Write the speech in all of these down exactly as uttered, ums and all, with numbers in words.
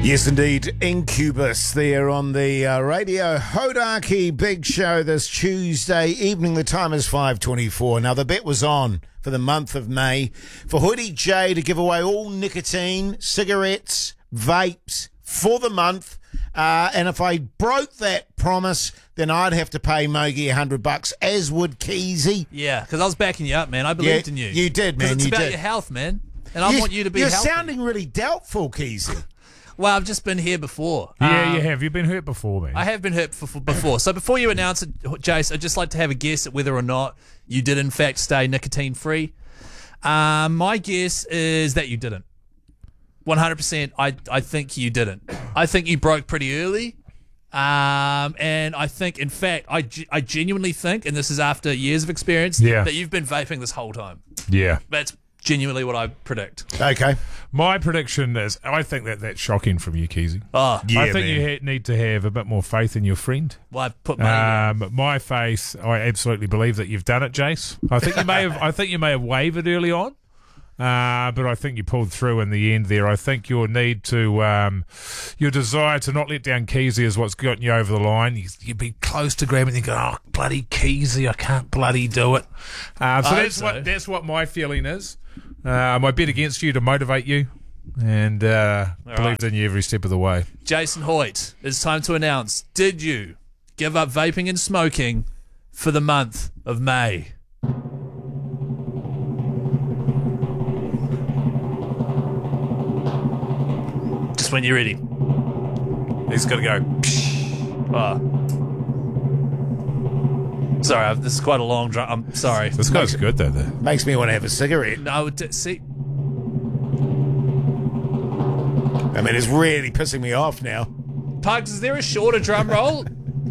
Yes, indeed. Incubus there on the uh, Radio Hodaki Big Show this Tuesday evening. The time is five twenty-four. Now, the bet was on for the month of May for Hoodie J to give away all nicotine, cigarettes, vapes for the month. Uh, and if I broke that promise, then I'd have to pay Mogi a hundred bucks, as would Keezy. Yeah, because I was backing you up, man. I believed Yeah, in you. you did, man. It's You about did. your health, man. And I You- want you to be You're healthy. sounding really doubtful, Keezy. Well, I've just been here before. Yeah, Um, you have. You've been hurt before, man. I have been hurt for, for before. So before you announce it, Jace, I'd just like to have a guess at whether or not you did, in fact, stay nicotine-free. Um, my guess is that you didn't. one hundred percent, I, I think you didn't. I think you broke pretty early. Um, and I think, in fact, I, ge- I genuinely think, and this is after years of experience, Yeah. that you've been vaping this whole time. yeah. That's genuinely what I predict. Okay. My prediction is, I think that that's shocking from you, Keezy. Oh, Yeah, I think man. you ha- need to have a bit more faith in your friend. well, I've put money down. Um, my faith, I absolutely believe that you've done it, Jace. I think you may have. I think you may have wavered early on, uh, but I think you pulled through in the end there. I think your need to, um, your desire to not let down Keezy is what's gotten you over the line. You, you've been close to grabbing, and you go, "Oh, bloody Keezy, I can't bloody do it." Um, so I that's hope so. what that's what my feeling is. Um, I bet against you to motivate you, and uh, All believed in you every step of the way. Jason Hoyt, it's time to announce, did you give up vaping and smoking for the month of May? Just when you're ready. He's got to go. Oh. Sorry, I've, this is quite a long drum. I'm sorry. This guy's good though. though. Makes me want to have a cigarette. No, d- see, I mean, it's really pissing me off now. Pugs, is there a shorter drum roll?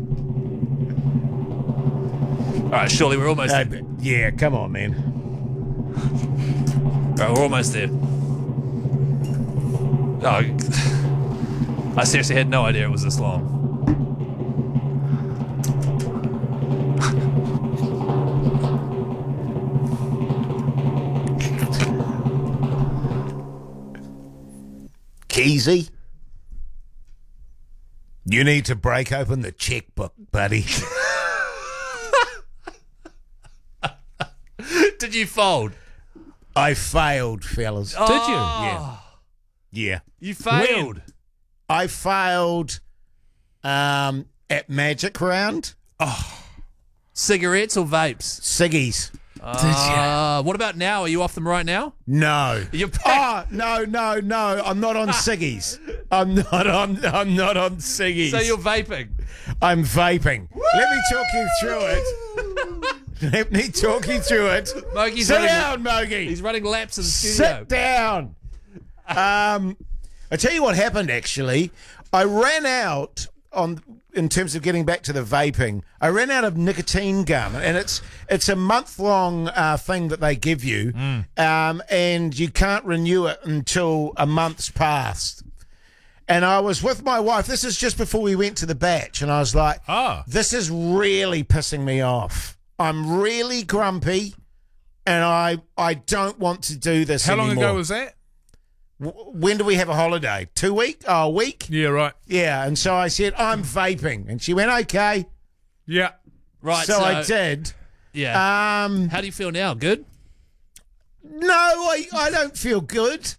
All right, surely we're almost Uh, there. yeah, come on, man. All right, we're almost there. Oh, I seriously had no idea it was this long. Keezy, you need to break open the checkbook, buddy. Did you fold? I failed, fellas. Did you? Yeah. Yeah. You failed. I failed um, at Magic Round. Cigarettes or vapes? Siggies. Uh, what about now? Are you off them right now? No. You're back. Oh, no, no, no. I'm not on Siggies. I'm not on I'm not on Siggies. So you're vaping. I'm vaping. Let me talk you through it. Let me talk you through it. Mogi's Sit running, down, Mogi. He's running laps in the studio. Sit down. Um, I tell you what happened. Actually, I ran out on in terms of getting back to the vaping. I ran out of nicotine gum, and it's it's a month long uh, thing that they give you, um, and you can't renew it until a month's passed. And I was with my wife. This is just before we went to the batch, and I was like, Ah. "This is really pissing me off. I'm really grumpy, and I I don't want to do this How long anymore." ago was that? W- When do we have a holiday? Two week? Oh, a week? Yeah, right. Yeah. And so I said, I'm vaping. And she went, okay. Yeah. Right. so, So, I did. Yeah. Um, How do you feel now? Good. no, I, I don't feel good.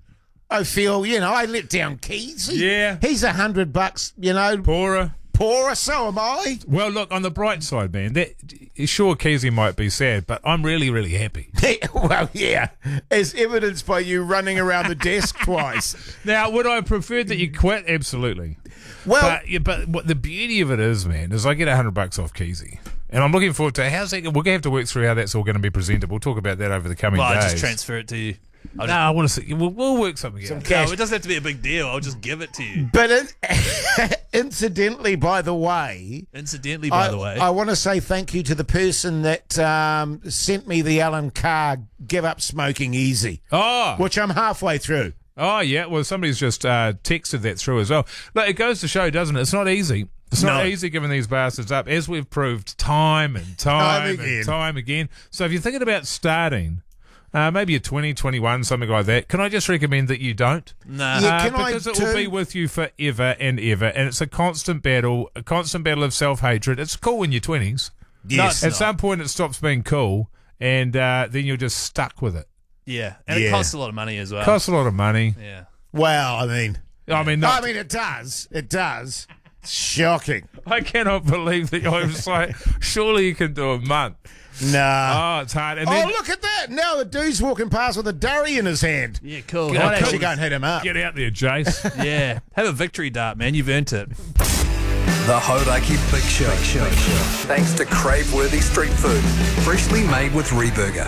I feel, you know, I let down Keys. He- Yeah. He's a hundred bucks, you know, Poorer. poorer, so am I. Well, look, on the bright side, man, that sure, Keezy might be sad, but I'm really, really happy. Well, yeah. As evidenced by you running around the desk twice. Now, would I have preferred that you quit? Absolutely. Well, But, yeah, but what the beauty of it is, man, is I get a hundred bucks off Keezy. And I'm looking forward to how's that. We're going to have to work through how that's all going to be presented. We'll talk about that over the coming Well, I days. just transfer it to you. I'll No, just, I want to see. We'll, we'll work something out. cash. no, it doesn't have to be a big deal. I'll just give it to you. But in, incidentally, by the way, Incidentally, by I, the way. I want to say thank you to the person that um, sent me the Alan Carr Give Up Smoking Easy, Oh, which I'm halfway through. oh, yeah. Well, somebody's just uh, texted that through as well. Look, it goes to show, doesn't it? It's not easy. It's not No. easy giving these bastards up, as we've proved time and time, Time again. and time again. So if you're thinking about starting, Uh, maybe a twenty, twenty-one, something like that. Can I just recommend that you don't? Nah. Yeah, Uh, can I because it will turn- be with you forever and ever, and it's a constant battle, a constant battle of self-hatred. It's cool in your twenties. Yes. At not. some point, it stops being cool, and uh, then you're just stuck with it. Yeah, and Yeah. it costs a lot of money as well. Costs a lot of money. yeah. Well, I mean, I mean, not, I mean, it does. It does. It's shocking. I cannot believe that I was like, surely you can do a month. Nah. Oh, it's hard. And Oh, then look at that. Now the dude's walking past with a durry in his hand. Yeah, cool. I'd Yeah, Have- actually go and hit him up. get out there, Jace. yeah, have a victory dart, man. You've earned it. The Hodaki Big Show. Thanks to crave-worthy street food, freshly made with Reburger.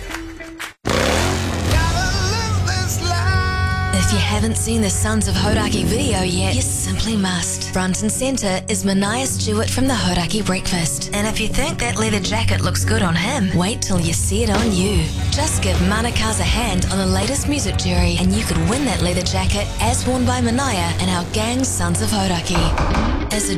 If you haven't seen the Sons of Hodaki video yet, you simply must. Front and centre is Mania Stewart from the Hodaki Breakfast. And if you think that leather jacket looks good on him, wait till you see it on you. Just give Manakaz a hand on the latest music jury and you could win that leather jacket as worn by Mania and our gang Sons of Hodaki. As a